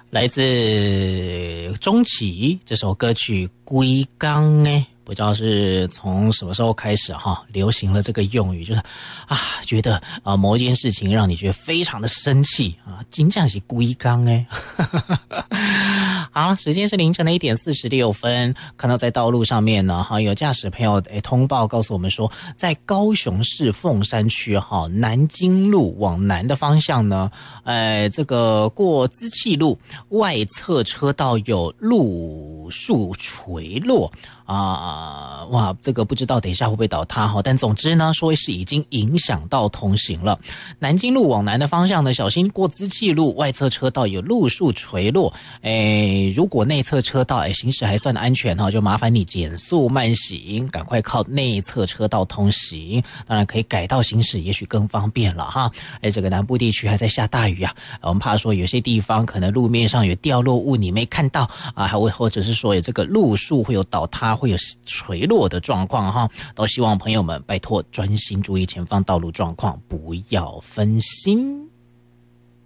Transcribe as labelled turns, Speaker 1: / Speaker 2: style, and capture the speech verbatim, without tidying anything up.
Speaker 1: 来自钟启这首歌曲《龟缸》哎，不知道是从什么时候开始哈，流行了这个用语，就是啊，觉得啊某一件事情让你觉得非常的生气啊，真正是龟缸哎。好，时间是凌晨的一点四十六分，看到在道路上面呢，哈，有驾驶朋友诶通报告诉我们说，在高雄市凤山区哈南京路往南的方向呢，呃，这个过资气路外侧车道有路树垂落。啊，哇，这个不知道等一下会不会倒塌哈，但总之呢，说是已经影响到通行了。南京路往南的方向呢，小心过资气路外侧车道有路树垂落。诶，如果内侧车道诶行驶还算安全哈，就麻烦你减速慢行，赶快靠内侧车道通行。当然可以改道行驶，也许更方便了哈。诶，这个南部地区还在下大雨啊，我们怕说有些地方可能路面上有掉落物你没看到啊，还会或者是说有这个路树会有倒塌。会有垂落的状况哈，都希望朋友们拜托专心注意前方道路状况，不要分心。